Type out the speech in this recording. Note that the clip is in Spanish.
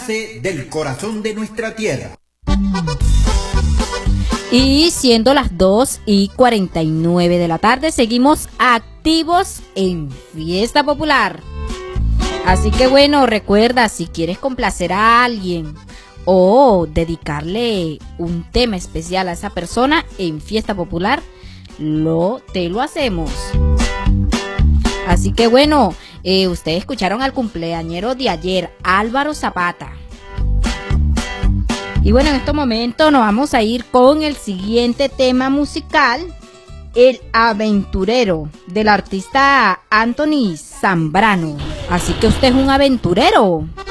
del corazón de nuestra tierra. Y siendo las 2:49 de la tarde, seguimos activos en Fiesta Popular. Así que bueno, recuerda, si quieres complacer a alguien o dedicarle un tema especial a esa persona en Fiesta Popular, te lo hacemos. Así que bueno, ustedes escucharon al cumpleañero de ayer, Álvaro Zapata. Y bueno, en este momento nos vamos a ir con el siguiente tema musical, El Aventurero, del artista Anthony Zambrano. Así que usted es un aventurero.